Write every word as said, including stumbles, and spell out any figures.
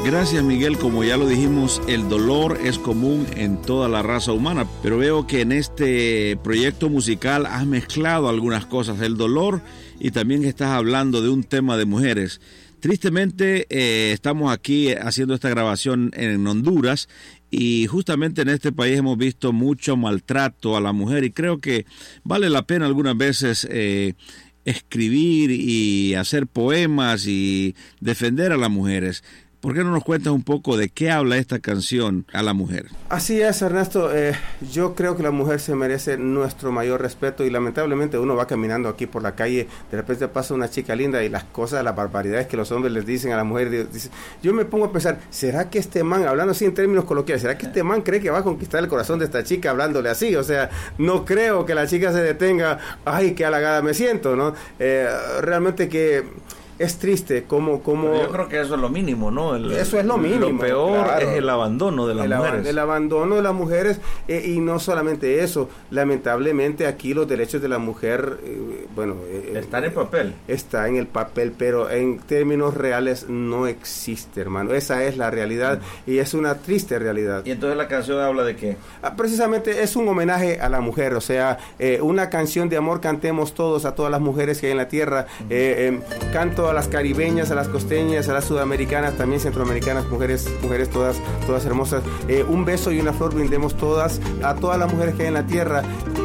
Gracias, Miguel. Como ya lo dijimos, el dolor es común en toda la raza humana, pero veo que en este proyecto musical has mezclado algunas cosas, el dolor, y también estás hablando de un tema de mujeres. Tristemente, eh, estamos aquí haciendo esta grabación en Honduras y justamente en este país hemos visto mucho maltrato a la mujer y creo que vale la pena algunas veces eh, escribir y hacer poemas y defender a las mujeres. ¿Por qué no nos cuentas un poco de qué habla esta canción a la mujer? Así es, Ernesto. Eh, yo creo que la mujer se merece nuestro mayor respeto y lamentablemente uno va caminando aquí por la calle, de repente pasa una chica linda y las cosas, las barbaridades que los hombres les dicen a la mujer, dice, yo me pongo a pensar, ¿será que este man, hablando así en términos coloquiales, ¿será que este man cree que va a conquistar el corazón de esta chica hablándole así? O sea, no creo que la chica se detenga, ay, qué halagada me siento, ¿no? Eh, realmente que... Es triste como... como Pero yo creo que eso es lo mínimo, ¿no? El, eso es lo mínimo. Lo peor claro. es el abandono de las el mujeres. Ab- el abandono de las mujeres eh, y no solamente eso. Lamentablemente aquí los derechos de la mujer, eh, bueno... Eh, Están en papel. Está en el papel, pero en términos reales no existe, hermano. Esa es la realidad mm. y es una triste realidad. ¿Y entonces la canción habla de qué? Ah, precisamente es un homenaje a la mujer, o sea, eh, una canción de amor, cantemos todos a todas las mujeres que hay en la tierra. Mm. Eh, eh, canto a las caribeñas, a las costeñas, a las sudamericanas, también centroamericanas, mujeres, mujeres todas, todas hermosas. Eh, un beso y una flor brindemos todas a todas las mujeres que hay en la tierra,